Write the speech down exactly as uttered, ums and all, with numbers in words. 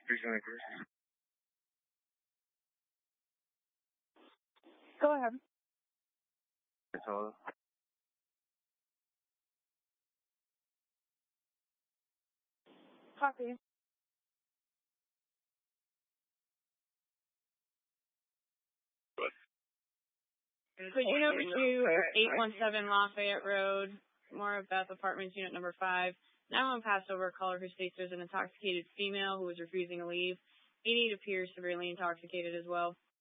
Go ahead. Copy. Could you number two, eight one seven Lafayette Road, Mora Beth Apartments, unit number five. Now I'm passed over a caller who states there's an intoxicated female who was refusing to leave. eighty-eight appears severely intoxicated as well.